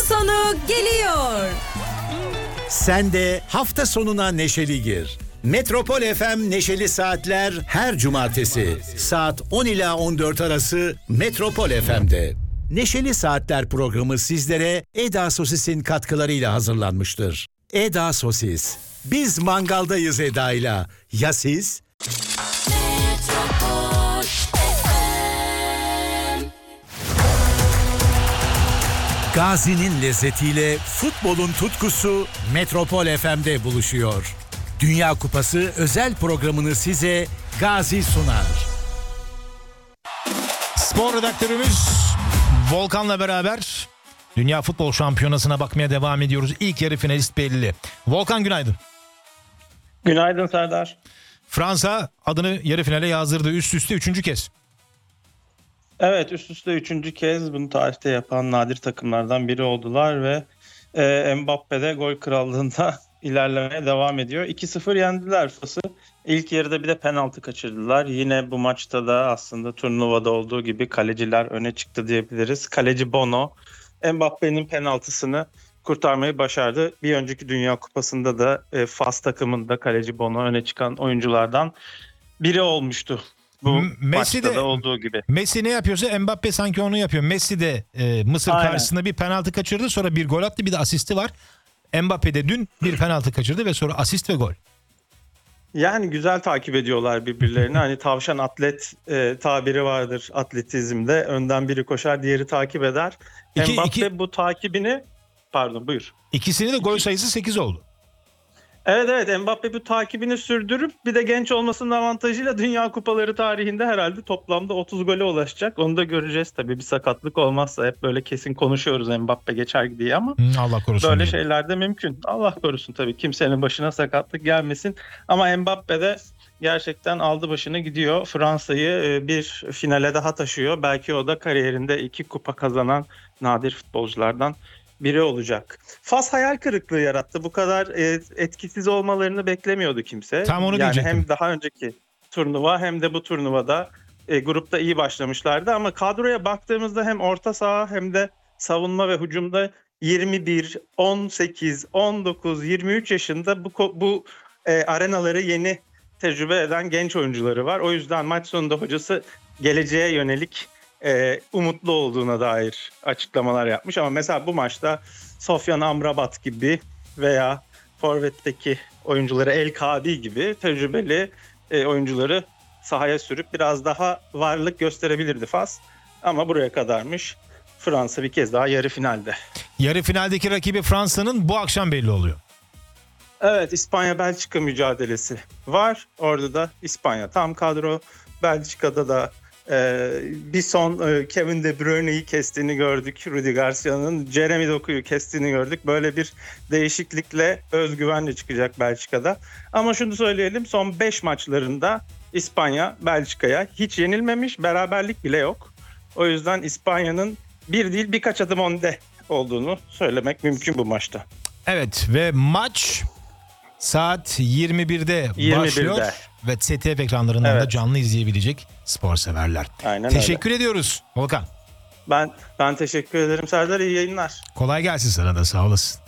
sonu geliyor. Sen de hafta sonuna neşeli gir. Metropol FM Neşeli Saatler her cumartesi saat 10 ila 14 arası Metropol FM'de. Neşeli Saatler programı sizlere Eda Sosis'in katkılarıyla hazırlanmıştır. Eda Sosis. Biz mangaldayız Eda'yla. Ya siz? Gazi'nin lezzetiyle futbolun tutkusu Metropol FM'de buluşuyor. Dünya Kupası özel programını size Gazi sunar. Spor redaktörümüz Volkan'la beraber Dünya Futbol Şampiyonası'na bakmaya devam ediyoruz. İlk yarı finalist belli. Volkan günaydın. Günaydın Serdar. Fransa adını yarı finale yazdırdı. Üst üste 3. kez. Evet, üst üste 3. kez bunu tarihte yapan nadir takımlardan biri oldular ve Mbappe de gol krallığında ilerlemeye devam ediyor. 2-0 yendiler Fas'ı. İlk yarıda bir de penaltı kaçırdılar. Yine bu maçta da aslında turnuvada olduğu gibi kaleciler öne çıktı diyebiliriz. Kaleci Bono Mbappe'nin penaltısını kurtarmayı başardı. Bir önceki Dünya Kupası'nda da Fas takımında kaleci Bono öne çıkan oyunculardan biri olmuştu. Bu maçta da olduğu gibi. Messi ne yapıyorsa Mbappe sanki onu yapıyor. Messi de Mısır karşısında bir penaltı kaçırdı. Sonra bir gol attı, bir de asisti var. Mbappe de dün bir penaltı kaçırdı ve sonra asist ve gol. Yani güzel takip ediyorlar birbirlerini. Hani tavşan atlet tabiri vardır atletizmde. Önden biri koşar, diğeri takip eder. Mbappe bu takibini... Pardon, buyur. İkisinin de gol sayısı 8 oldu. Evet, Mbappe bu takibini sürdürüp bir de genç olmasının avantajıyla Dünya Kupaları tarihinde herhalde toplamda 30 gole ulaşacak. Onu da göreceğiz tabii, bir sakatlık olmazsa. Hep böyle kesin konuşuyoruz Mbappe geçer diye ama Allah korusun böyle diye. şeyler de mümkün. Allah korusun tabii, kimsenin başına sakatlık gelmesin. Ama Mbappe de gerçekten aldı başını gidiyor. Fransa'yı bir finale daha taşıyor. Belki o da kariyerinde 2 kupa kazanan nadir futbolculardan biri olacak. Fas hayal kırıklığı yarattı. Bu kadar etkisiz olmalarını beklemiyordu kimse. Tam onu diyecektim. Hem daha önceki turnuva hem de bu turnuvada grupta iyi başlamışlardı. Ama kadroya baktığımızda hem orta saha hem de savunma ve hücumda 21, 18, 19, 23 yaşında bu arenaları yeni tecrübe eden genç oyuncuları var. O yüzden maç sonunda hocası geleceğe yönelik umutlu olduğuna dair açıklamalar yapmış. Ama mesela bu maçta Sofyan Amrabat gibi veya forvetteki oyuncuları El Kadi gibi tecrübeli oyuncuları sahaya sürüp biraz daha varlık gösterebilirdi Fas. Ama buraya kadarmış. Fransa bir kez daha yarı finalde. Yarı finaldeki rakibi Fransa'nın bu akşam belli oluyor. Evet, İspanya-Belçika mücadelesi var. Orada da İspanya tam kadro. Belçika'da da bir son Kevin De Bruyne'yi kestiğini gördük. Rudi Garcia'nın Jeremy Doku'yu kestiğini gördük. Böyle bir değişiklikle özgüvenle çıkacak Belçika'da. Ama şunu söyleyelim, son 5 maçlarında İspanya Belçika'ya hiç yenilmemiş. Beraberlik bile yok. O yüzden İspanya'nın bir değil birkaç adım önde olduğunu söylemek mümkün bu maçta. Evet ve maç saat 21'de başlıyor ve ZDF ekranlarından da canlı izleyebilecek spor severler. Aynen teşekkür öyle. ediyoruz Volkan. Ben teşekkür ederim Serdar, iyi yayınlar. Kolay gelsin sana da, sağ olasın.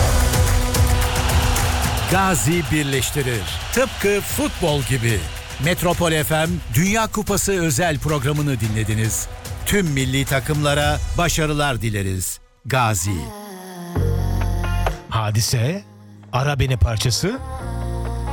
Gazi birleştirir. Tıpkı futbol gibi. Metropol FM Dünya Kupası özel programını dinlediniz. Tüm milli takımlara başarılar dileriz. Gazi. Hadise, Ara Beni parçası